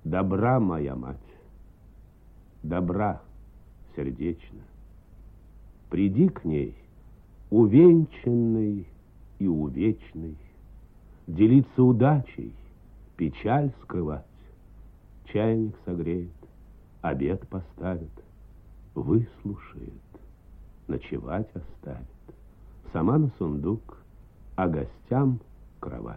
Добра моя мать, добра сердечно. Приди к ней, увенчанный и увечный, делиться удачей, печаль скрывать. Чайник согреет, обед поставит, выслушает, ночевать оставит. Сама на сундук, а гостям кровать.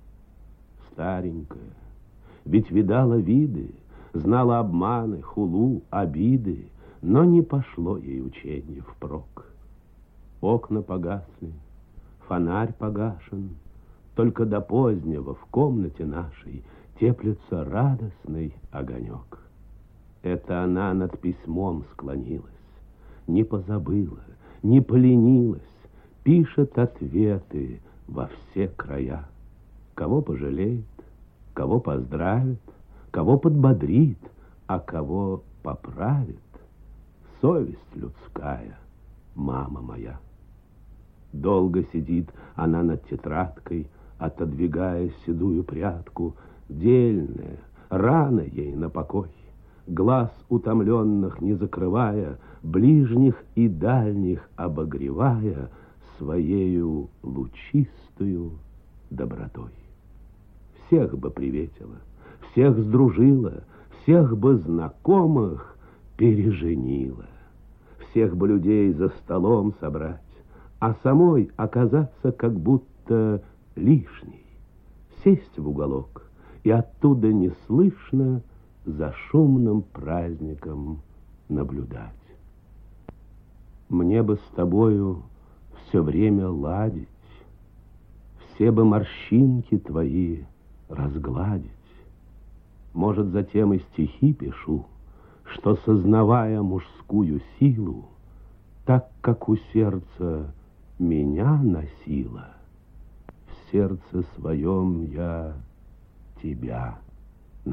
Старенькая, ведь видала виды, знала обманы, хулу, обиды, но не пошло ей ученье впрок. Окна погасли, фонарь погашен, только до позднего в комнате нашей теплится радостный огонек. Это она над письмом склонилась, не позабыла, не поленилась, пишет ответы во все края. Кого пожалеет, кого поздравит, кого подбодрит, а кого поправит. Совесть людская, мама моя. Долго сидит она над тетрадкой, отодвигая седую прядку, дельная, рано ей на покой, глаз утомленных не закрывая, ближних и дальних обогревая своею лучистую добротой. Всех бы приветила, всех сдружила, всех бы знакомых переженила, всех бы людей за столом собрать, а самой оказаться как будто лишней, сесть в уголок и оттуда неслышно за шумным праздником наблюдать. Мне бы с тобою все время ладить, все бы морщинки твои разгладить. Может, затем и стихи пишу, что, сознавая мужскую силу, так как у сердца меня носила, в сердце своем я тебя